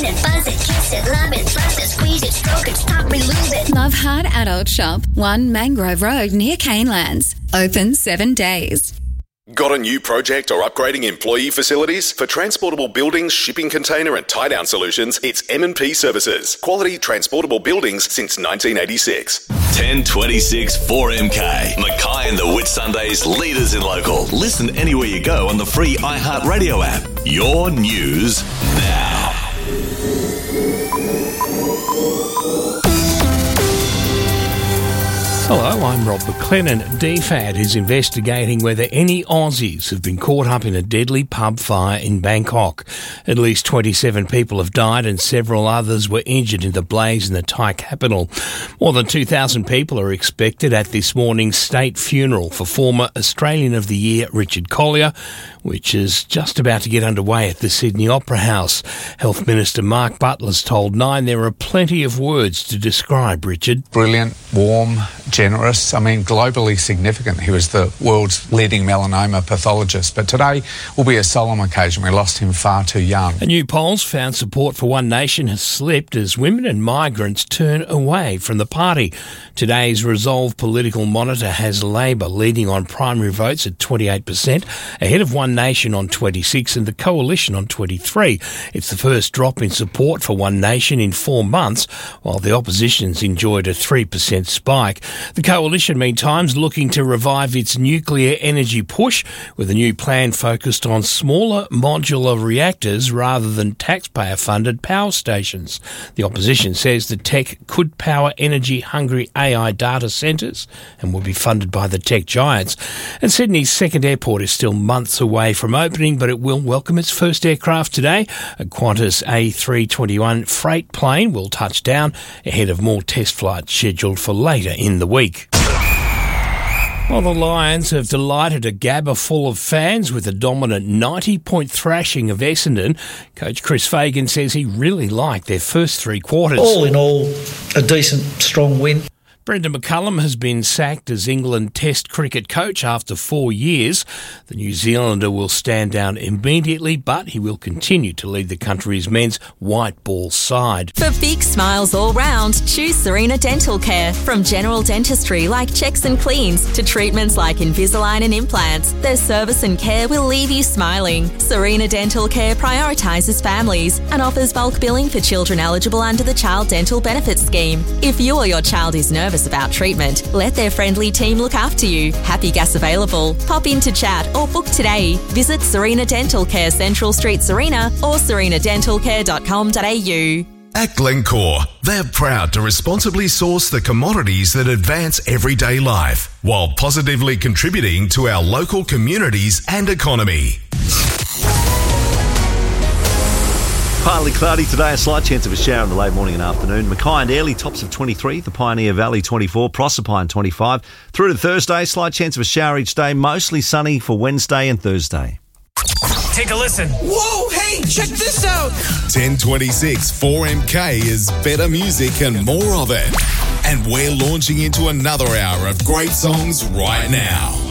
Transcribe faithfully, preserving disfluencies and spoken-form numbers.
in it, buzz it, kiss it, love it, thrust it, squeeze it, stroke it, stop, relove it. Love Hard Adult Shop, one Mangrove Road near Canelands. Open seven days. Got a new project or upgrading employee facilities? For transportable buildings, shipping container and tie-down solutions, it's M and P Services. Quality transportable buildings since nineteen eighty-six. ten twenty-six four M K. Mackay and the Whitsundays, leaders in local. Listen anywhere you go on the free iHeartRadio app. Your news now. Hello, I'm Rob McLennan. D F A D is investigating whether any Aussies have been caught up in a deadly pub fire in Bangkok. At least twenty-seven people have died and several others were injured in the blaze in the Thai capital. More than two thousand people are expected at this morning's state funeral for former Australian of the Year Richard Collier, which is just about to get underway at the Sydney Opera House. Health Minister Mark Butler's told Nine there are plenty of words to describe Richard. Brilliant, warm, generous, I mean globally significant. He was the world's leading melanoma pathologist, but today will be a solemn occasion. We lost him far too young. A new polls found support for One Nation has slipped as women and migrants turn away from the party. Today's Resolve Political Monitor has Labor leading on primary votes at twenty-eight percent, ahead of One Nation on twenty-six and the Coalition on twenty-three. It's the first drop in support for One Nation in four months, while the opposition's enjoyed a three percent spike. The Coalition, meantime, is looking to revive its nuclear energy push with a new plan focused on smaller modular reactors rather than taxpayer-funded power stations. The opposition says the tech could power energy-hungry A I data centres and will be funded by the tech giants. And Sydney's second airport is still months away from opening, but it will welcome its first aircraft today. A Qantas A three twenty-one freight plane will touch down ahead of more test flights scheduled for later in the week. Well, the Lions have delighted a Gabba full of fans with a dominant ninety-point thrashing of Essendon. Coach Chris Fagan says he really liked their first three quarters. All in all, a decent, strong win. Brendan McCullum has been sacked as England Test cricket coach after four years. The New Zealander will stand down immediately, but he will continue to lead the country's men's white ball side. For big smiles all round, choose Serena Dental Care. From general dentistry like checks and cleans to treatments like Invisalign and implants, their service and care will leave you smiling. Serena Dental Care prioritises families and offers bulk billing for children eligible under the Child Dental Benefits Scheme. If you or your child is nervous about treatment, let their friendly team look after you. Happy Gas available. Pop in to chat or book today. Visit Serena Dental Care, Central Street, Serena, or serena dental care dot com dot a u. At Glencore, they're proud to responsibly source the commodities that advance everyday life while positively contributing to our local communities and economy. Partly cloudy today, a slight chance of a shower in the late morning and afternoon. Mackay and Airlie, tops of twenty-three. The Pioneer Valley, twenty-four. Proserpine, twenty-five. Through to Thursday, slight chance of a shower each day. Mostly sunny for Wednesday and Thursday. Take a listen. Whoa, hey, check this out. ten twenty-six four M K is better music and more of it. And we're launching into another hour of great songs right now.